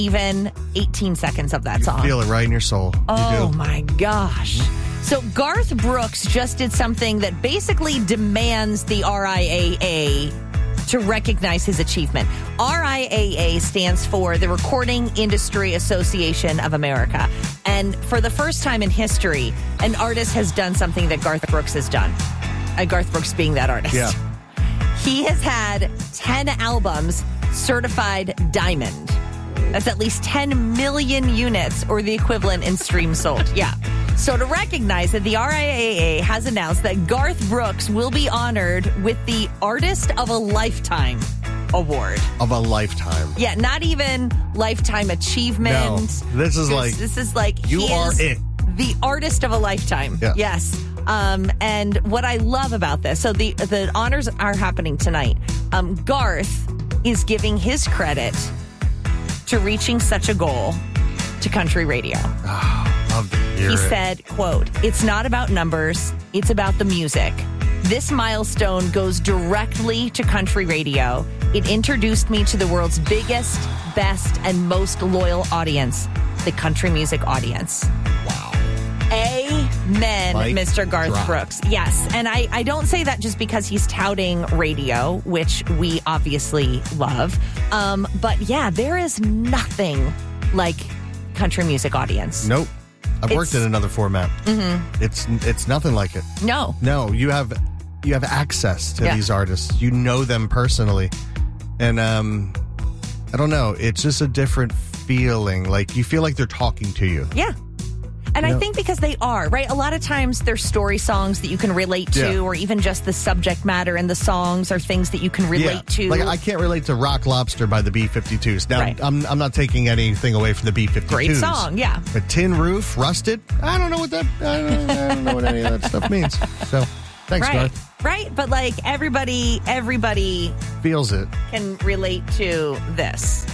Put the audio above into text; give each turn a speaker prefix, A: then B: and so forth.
A: even 18 seconds of that song.
B: Feel it right in your soul.
A: Oh,
B: You do.
A: my gosh. So Garth Brooks just did something that basically demands the RIAA to recognize his achievement. RIAA stands for the Recording Industry Association of America. And for the first time in history, an artist has done something that Garth Brooks has done. Garth Brooks being that artist.
B: Yeah.
A: He has had 10 albums certified diamond. That's at least 10 million units or the equivalent in streams sold. Yeah. So to recognize it, the RIAA has announced that Garth Brooks will be honored with the Artist of a Lifetime Award.
B: Of a lifetime.
A: Yeah, not even Lifetime Achievement.
B: No, this is like
A: you
B: are it.
A: The Artist of a Lifetime.
B: Yeah.
A: Yes. And what I love about this, so the honors are happening tonight. Garth is giving his credit to reaching such a goal to country radio.
B: Love to hear
A: He
B: it.
A: said, quote, "It's not about numbers, it's about the music. This milestone goes directly to country radio. It introduced me to the world's biggest, best, and most loyal audience, the country music audience."
B: Wow.
A: Amen,
B: Mic
A: Mr. Garth
B: drop.
A: Brooks. Yes, and I don't say that just because he's touting radio, which we obviously love. But yeah, there is nothing like country music audience.
B: Nope. I've worked in another format.
A: Mm-hmm.
B: It's nothing like it.
A: No.
B: No, you have access to
A: Yeah.
B: these artists. You know them personally. And I don't know, it's just a different feeling. Like you feel like they're talking to you.
A: Yeah. And
B: You
A: I
B: know?
A: think because they are, right? A lot of times they're story songs that you can relate to,
B: Yeah.
A: or even just the subject matter in the songs are things that you can relate to.
B: Like I can't relate to Rock Lobster by the B-52s. Now,
A: Right.
B: I'm not taking anything away from the B-52s.
A: Great song, yeah.
B: But Tin Roof, Rusted, I don't know what any of that stuff means. So, thanks,
A: Right.
B: Garth.
A: Right. But like everybody
B: Feels it.
A: can relate to this.